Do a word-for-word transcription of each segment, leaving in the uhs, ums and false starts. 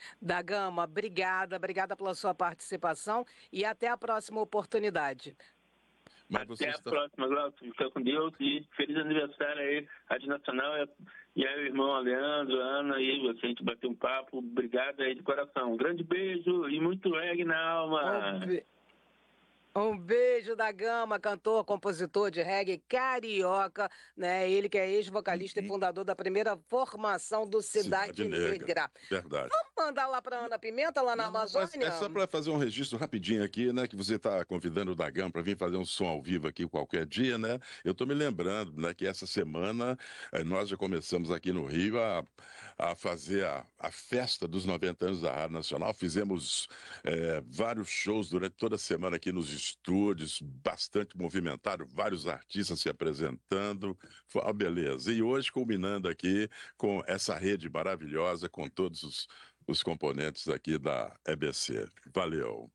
Da Gama, obrigada, obrigada pela sua participação e até a próxima oportunidade. Mas Até você a está... próxima, Glaucio. Fica com Deus e feliz aniversário aí, Rádio Nacional. E aí, o irmão Leandro, Ana, e você, a gente bateu um papo. Obrigado aí de coração. Um grande beijo e muito reggae na alma. Um, be... um beijo da Gama, cantor, compositor de reggae carioca, né? Ele que é ex-vocalista e fundador da primeira formação do Cidade, Cidade Negra. Negra. Verdade. Vamos mandar lá para Ana Pimenta, lá na Não, Amazônia? mas é só para fazer um registro rapidinho aqui, né? Que você está convidando o Dagam para vir fazer um som ao vivo aqui qualquer dia, né? Eu estou me lembrando, né, que essa semana eh, nós já começamos aqui no Rio a, a fazer a, a festa dos noventa anos da Rádio Nacional. Fizemos eh, vários shows durante toda a semana aqui nos estúdios, bastante movimentado, vários artistas se apresentando. Foi uma beleza. E hoje culminando aqui com essa rede maravilhosa, com todos os os componentes aqui da E B C. Valeu.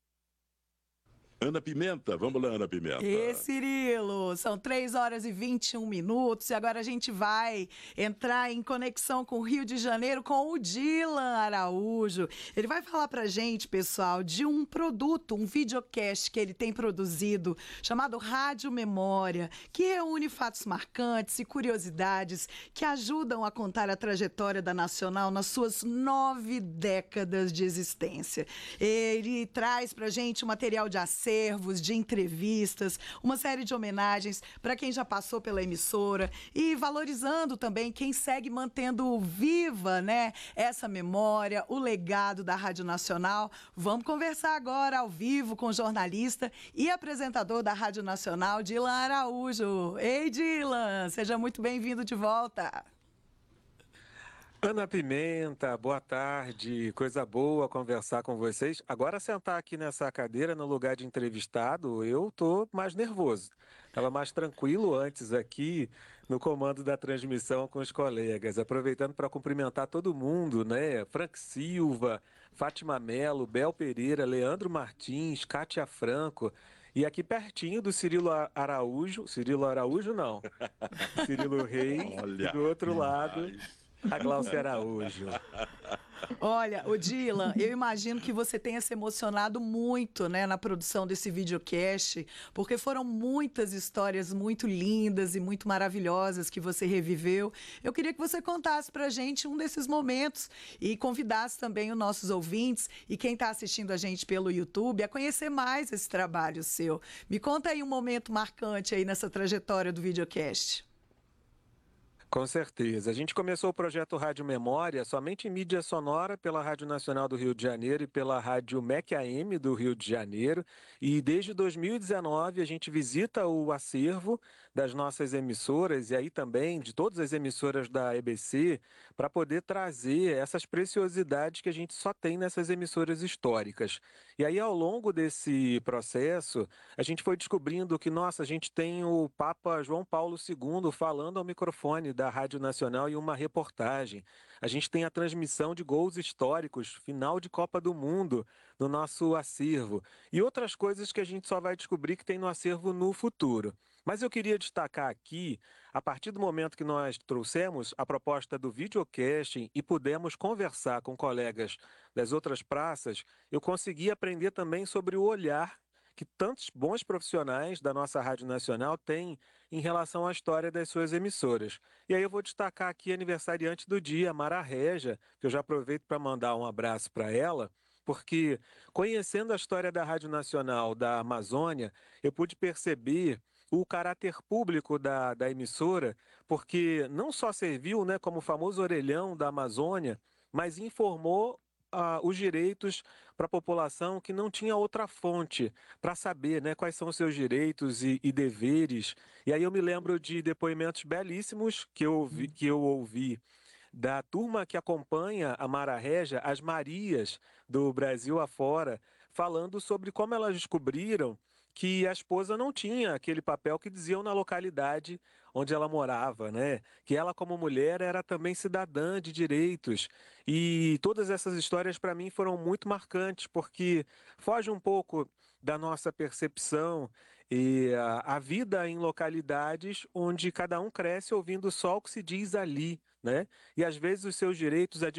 Ana Pimenta, vamos lá, Ana Pimenta. E Cirilo, são três horas e vinte e um minutos e agora a gente vai entrar em conexão com o Rio de Janeiro com o Dilan Araújo. Ele vai falar pra gente, pessoal, de um produto, um videocast que ele tem produzido chamado Rádio Memória, que reúne fatos marcantes e curiosidades que ajudam a contar a trajetória da Nacional nas suas nove décadas de existência. Ele traz pra gente um material de acervo, de entrevistas, uma série de homenagens para quem já passou pela emissora e valorizando também quem segue mantendo viva, né, essa memória, o legado da Rádio Nacional. Vamos conversar agora ao vivo com o jornalista e apresentador da Rádio Nacional, Dilan Araújo. Ei, Dilan, seja muito bem-vindo de volta. Ana Pimenta, boa tarde, coisa boa conversar com vocês. Agora sentar aqui nessa cadeira no lugar de entrevistado, eu tô mais nervoso. Estava mais tranquilo antes aqui no comando da transmissão com os colegas, aproveitando para cumprimentar todo mundo, né? Frank Silva, Fátima Mello, Bel Pereira, Leandro Martins, Kátia Franco. E aqui pertinho do Cirilo Araújo, Cirilo Araújo não, Cirilo Reis, Olha, e do outro lado... A Glaucia Araújo. Olha, o Dilan, eu imagino que você tenha se emocionado muito, né, na produção desse videocast, porque foram muitas histórias muito lindas e muito maravilhosas que você reviveu. Eu queria que você contasse pra gente um desses momentos e convidasse também os nossos ouvintes e quem está assistindo a gente pelo YouTube a conhecer mais esse trabalho seu. Me conta aí um momento marcante aí nessa trajetória do videocast. Com certeza. A gente começou o projeto Rádio Memória somente em mídia sonora pela Rádio Nacional do Rio de Janeiro e pela Rádio M E C A M do Rio de Janeiro. E desde dois mil e dezenove a gente visita o acervo das nossas emissoras e aí também de todas as emissoras da E B C para poder trazer essas preciosidades que a gente só tem nessas emissoras históricas. E aí ao longo desse processo a gente foi descobrindo que, nossa, a gente tem o Papa João Paulo segundo falando ao microfone da da Rádio Nacional e uma reportagem. A gente tem a transmissão de gols históricos, final de Copa do Mundo, no nosso acervo. E outras coisas que a gente só vai descobrir que tem no acervo no futuro. Mas eu queria destacar aqui, a partir do momento que nós trouxemos a proposta do videocasting e pudemos conversar com colegas das outras praças, eu consegui aprender também sobre o olhar que tantos bons profissionais da nossa Rádio Nacional têm em relação à história das suas emissoras. E aí eu vou destacar aqui a aniversariante do dia, Mara Regia, que eu já aproveito para mandar um abraço para ela, porque conhecendo a história da Rádio Nacional da Amazônia, eu pude perceber o caráter público da, da emissora, porque não só serviu, né, como o famoso orelhão da Amazônia, mas informou Ah, os direitos para a população que não tinha outra fonte para saber, né, quais são os seus direitos e, e deveres. E aí eu me lembro de depoimentos belíssimos que eu ouvi, que eu ouvi da turma que acompanha a Mara Regia, as Marias do Brasil afora, falando sobre como elas descobriram que a esposa não tinha aquele papel que diziam na localidade onde ela morava, né? Que ela, como mulher, era também cidadã de direitos. E todas essas histórias, para mim, foram muito marcantes, porque foge um pouco da nossa percepção e a, a vida em localidades onde cada um cresce ouvindo só o que se diz ali, né? E às vezes os seus direitos